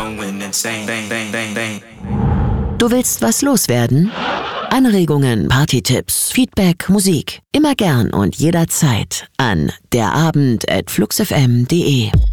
Du willst was loswerden? Anregungen, Partytipps, Feedback, Musik. Immer gern und jederzeit an derabend@fluxfm.de.